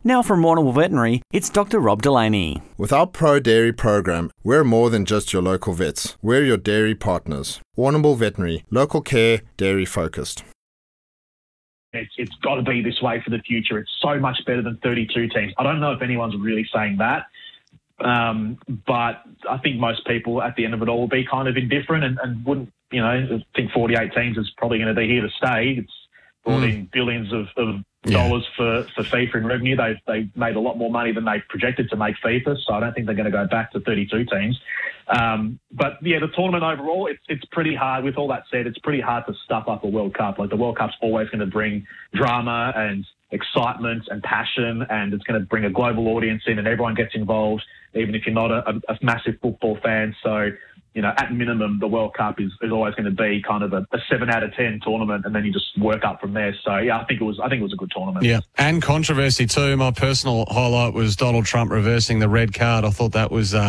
Now from Warrnambool Veterinary, it's Dr. Rob Delaney. With our Pro Dairy program, we're more than just your local vets. We're your dairy partners. Warrnambool Veterinary, local care, dairy focused. It's got to be this way for the future. It's so much better than 32 teams. I don't know if anyone's really saying that, but I think most people at the end of it all will be kind of indifferent and wouldn't, think 48 teams is probably going to be here to stay. It's brought in billions of dollars for FIFA in revenue. They made a lot more money than they projected to make FIFA, so I don't think they're going to go back to 32 teams. But yeah, the tournament overall, it's pretty hard. With all that said, it's pretty hard to stuff up a World Cup. Like, the World Cup's always going to bring drama and excitement and passion, and it's going to bring a global audience in, and everyone gets involved, even if you're not a massive football fan. So, at minimum, the World Cup is always going to be kind of a 7 out of 10 tournament, and then you just work up from there. So yeah, I think it was a good tournament. Yeah, and controversy too. My personal highlight was Donald Trump reversing the red card. I thought that was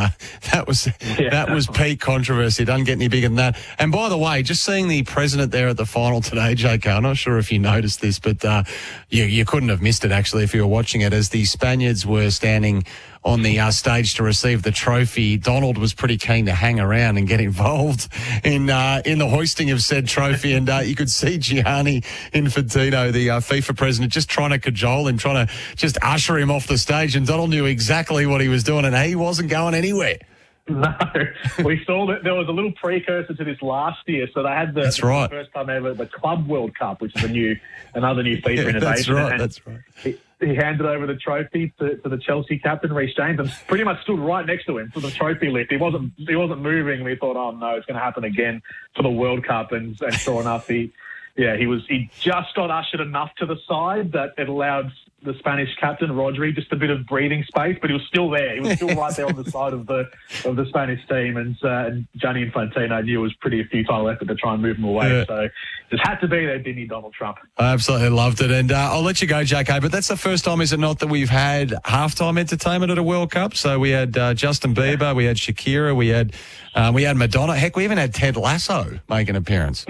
peak controversy. Doesn't get any bigger than that. And by the way, just seeing the president there at the final today, JK, I'm not sure if you noticed this, but you couldn't have missed it actually if you were watching it. As the Spaniards were standing on the stage to receive the trophy, Donald was pretty keen to hang around and get involved in the hoisting of said trophy. And you could see Gianni Infantino, the FIFA president, just trying to cajole him, trying to just usher him off the stage. And Donald knew exactly what he was doing, and he wasn't going anywhere. No, we saw that there was a little precursor to this last year. So they had the first time ever, the Club World Cup, which is another new FIFA innovation. That's right. He handed over the trophy to the Chelsea captain, Reece James, and pretty much stood right next to him for the trophy lift. He wasn't moving. We thought, oh no, it's going to happen again for the World Cup, and sure enough, he just got ushered enough to the side that it allowed the Spanish captain, Rodri, just a bit of breathing space, but he was still there. He was still right there on the side of the Spanish team, and Gianni Infantino knew it was pretty futile effort to try and move him away. Yeah. So just had to be there, didn't he, Donald Trump? I absolutely loved it. And I'll let you go, JK, but that's the first time, is it not, that we've had halftime entertainment at a World Cup? So we had Justin Bieber, we had Shakira, we had Madonna. Heck, we even had Ted Lasso make an appearance.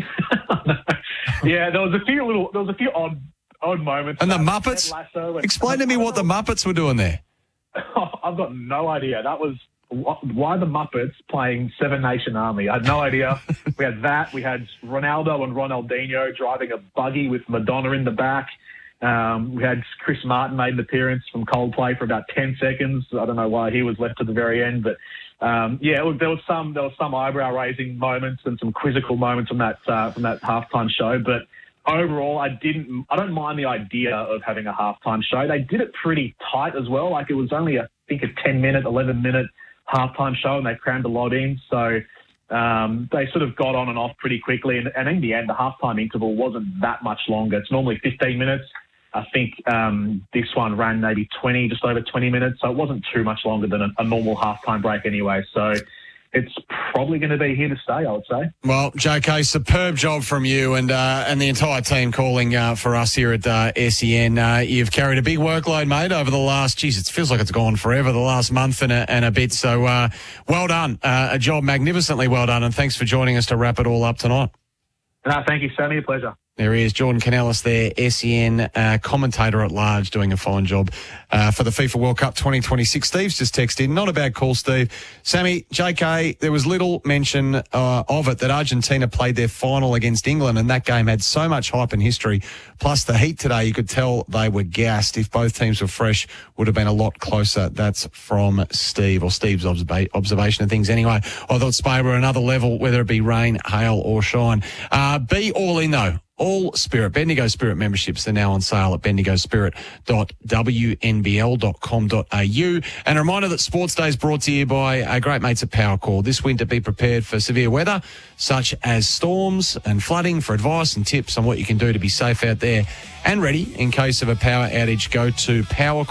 Yeah, there was a few odd moments. And the Muppets? Explain to me what the Muppets were doing there. I've got no idea. That was why the Muppets playing Seven Nation Army. I had no idea. We had that. We had Ronaldo and Ronaldinho driving a buggy with Madonna in the back. We had Chris Martin made an appearance from Coldplay for about 10 seconds. I don't know why he was left to the very end, but there was some eyebrow raising moments and some quizzical moments from that halftime show, but overall, I don't mind the idea of having a halftime show. They did it pretty tight as well. Like, it was only, I think, a 10-minute, 11-minute halftime show, and they crammed a lot in. So they sort of got on and off pretty quickly. And in the end, the halftime interval wasn't that much longer. It's normally 15 minutes. I think this one ran maybe just over 20 minutes. So it wasn't too much longer than a normal halftime break anyway. So it's probably going to be here to stay, I would say. Well, JK, superb job from you and the entire team calling for us here at SEN. You've carried a big workload, mate, over the last, it feels like it's gone forever, the last month and a bit. So well done. A job magnificently well done, and thanks for joining us to wrap it all up tonight. No, thank you, Sammy. A pleasure. There he is, Jordan Canellis there, SEN commentator at large, doing a fine job for the FIFA World Cup 2026. Steve's just texted in. Not a bad call, Steve. Sammy, JK, there was little mention of it that Argentina played their final against England, and that game had so much hype and history. Plus the heat today, you could tell they were gassed. If both teams were fresh, would have been a lot closer. That's from Steve, or Steve's observation of things anyway. I thought Spain were another level, whether it be rain, hail or shine. Be all in, though. All Spirit, Bendigo Spirit memberships are now on sale at bendigospirit.wnbl.com.au. And a reminder that Sports Day is brought to you by our great mates at Powercor. This winter, be prepared for severe weather, such as storms and flooding. For advice and tips on what you can do to be safe out there and ready in case of a power outage, go to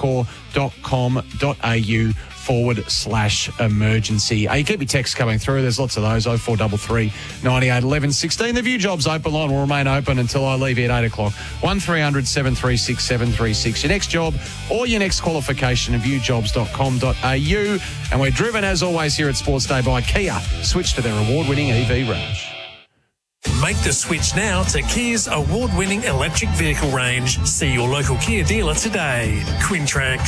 powercor.com.au/emergency. You keep your texts coming through. There's lots of those. 0433 98 11 16. The View Jobs open line will remain open until I leave here at 8 o'clock. 1300 736 736. Your next job or your next qualification at viewjobs.com.au. And we're driven, as always, here at Sports Day by Kia. Switch to their award-winning EV range. Make the switch now to Kia's award-winning electric vehicle range. See your local Kia dealer today. Quintrax.